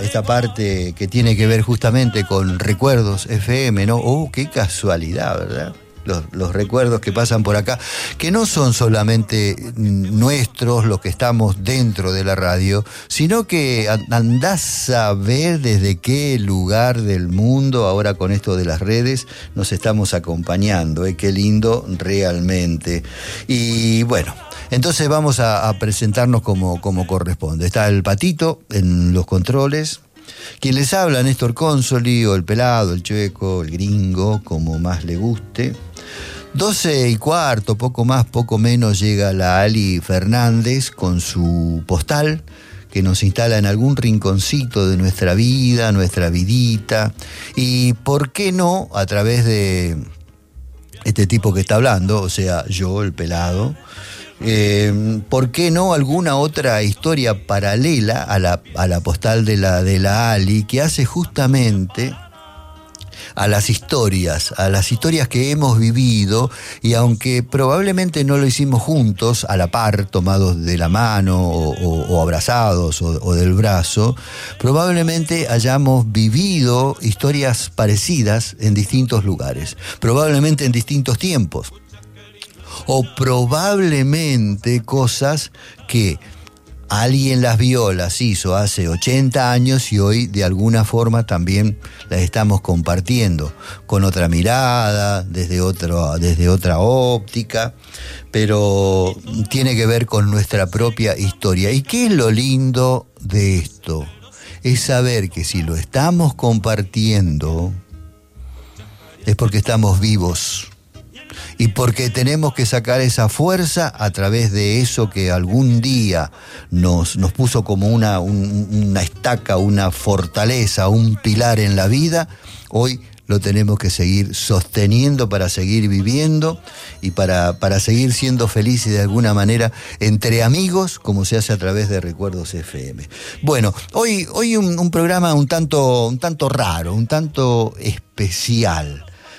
esta parte que tiene que ver justamente con Recuerdos FM, ¿no? Oh, qué casualidad, ¿verdad? Los recuerdos que pasan por acá, que no son solamente nuestros, los que estamos dentro de la radio, sino que andás a ver desde qué lugar del mundo, ahora con esto de las redes, nos estamos acompañando. Qué lindo realmente. Y bueno, entonces vamos a presentarnos como corresponde. Está el Patito en los controles. Quien les habla, Néstor Consoli, o el Pelado, el Chueco, el Gringo, como más le guste. 12:15, poco más, poco menos, llega la Ali Fernández con su postal, que nos instala en algún rinconcito de nuestra vida, nuestra vidita, y por qué no, a través de este tipo que está hablando, o sea, yo, el Pelado, ¿por qué no alguna otra historia paralela a la postal de la Ali, que hace justamente a las historias que hemos vivido, y aunque probablemente no lo hicimos juntos, a la par, tomados de la mano o abrazados o del brazo, probablemente hayamos vivido historias parecidas en distintos lugares, probablemente en distintos tiempos, o probablemente cosas que alguien las vio, las hizo hace 80 años y hoy de alguna forma también las estamos compartiendo con otra mirada, desde otra óptica, pero tiene que ver con nuestra propia historia. ¿Y qué es lo lindo de esto? Es saber que si lo estamos compartiendo es porque estamos vivos. Y porque tenemos que sacar esa fuerza a través de eso que algún día nos puso como una estaca, una fortaleza, un pilar en la vida. Hoy lo tenemos que seguir sosteniendo para seguir viviendo y para seguir siendo felices de alguna manera entre amigos, como se hace a través de Recuerdos FM. Bueno, hoy un programa un tanto raro, un tanto especial.